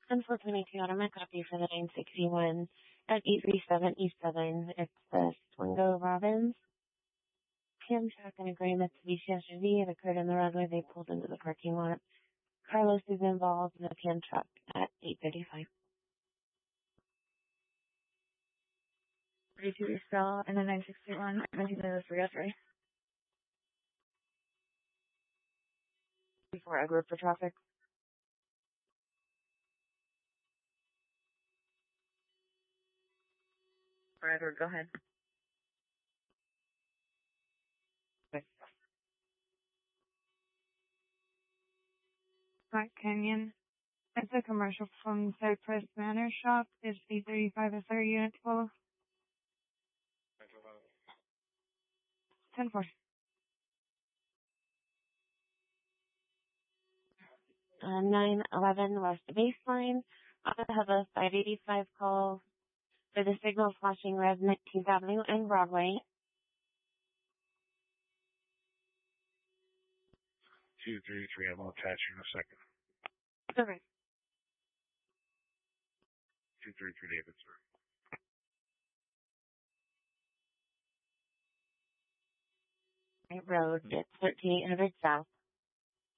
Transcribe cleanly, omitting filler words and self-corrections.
422 on my copy for the 961 at 837 East Southern. It's the Swingo Robbins. Cam truck and a gray Mitsubishi SUV. It occurred in the roadway. They pulled into the parking lot. Carlos is involved in the Cam truck at 8:35. 32 Estelle and the 961. Mentioned the 303. Before Edward for traffic. For Edward, go ahead. Okay. Black Canyon. It's a commercial from Cypress Manor Shop. It's B35 is their unit 12. 10-4. 911 West Baseline. I have a 585 call for the signal flashing red 19th Avenue and Broadway. 233, I'm going to attach you in a second. Okay. 233 David, sir. Road, it's 1300 South.